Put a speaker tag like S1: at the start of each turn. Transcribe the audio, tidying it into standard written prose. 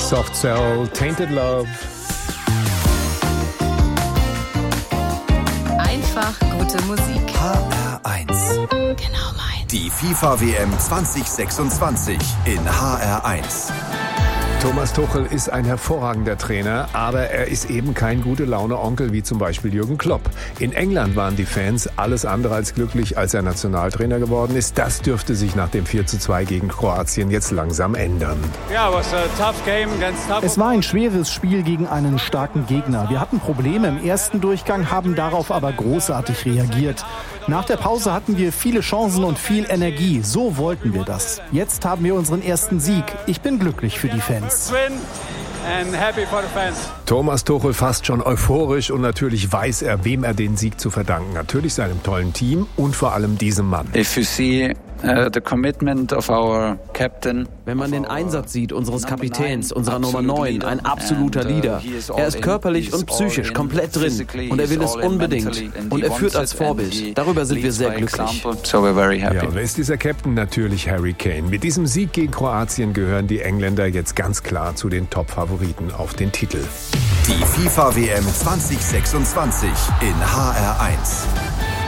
S1: Soft Cell, Tainted Love.
S2: Einfach gute Musik.
S3: HR1.
S2: Genau meins.
S3: Die FIFA-WM 2026 in HR1.
S1: Thomas Tuchel ist ein hervorragender Trainer, aber er ist eben kein Gute-Laune-Onkel wie zum Beispiel Jürgen Klopp. In England waren die Fans alles andere als glücklich, als er Nationaltrainer geworden ist. Das dürfte sich nach dem 4:2 gegen Kroatien jetzt langsam ändern.
S4: Es war ein schweres Spiel gegen einen starken Gegner. Wir hatten Probleme im ersten Durchgang, haben darauf aber großartig reagiert. Nach der Pause hatten wir viele Chancen und viel Energie. So wollten wir das. Jetzt haben wir unseren ersten Sieg. Ich bin glücklich für die Fans.
S1: Thomas Tuchel fast schon euphorisch und natürlich weiß er, wem er den Sieg zu verdanken. Natürlich seinem tollen Team und vor allem diesem Mann.
S5: If you see the commitment of our captain.
S6: Wenn man den Einsatz sieht unseres Kapitäns, unserer Nummer 9, ein absoluter Leader. Er ist körperlich und psychisch komplett drin und er will es unbedingt. Und er führt als Vorbild. Darüber sind wir sehr glücklich.
S1: Ja, wer ist dieser Captain? Natürlich Harry Kane. Mit diesem Sieg gegen Kroatien gehören die Engländer jetzt ganz klar zu den Top-Favoriten auf den Titel.
S3: Die FIFA-WM 2026 in HR1.